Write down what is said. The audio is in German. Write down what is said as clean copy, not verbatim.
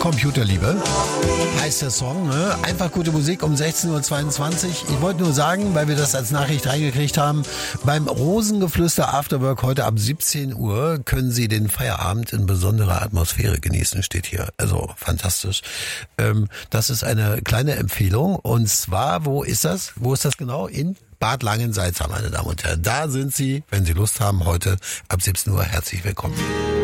Computerliebe heißt der Song, ne? Einfach gute Musik um 16.22 Uhr. Ich wollte nur sagen, weil wir das als Nachricht reingekriegt haben, beim Rosengeflüster Afterwork heute ab 17 Uhr können Sie den Feierabend in besonderer Atmosphäre genießen, steht hier. Also fantastisch. Das ist eine kleine Empfehlung und zwar, wo ist das? Wo ist das genau? In Bad Langensalza, meine Damen und Herren. Da sind Sie, wenn Sie Lust haben, heute ab 17 Uhr herzlich willkommen.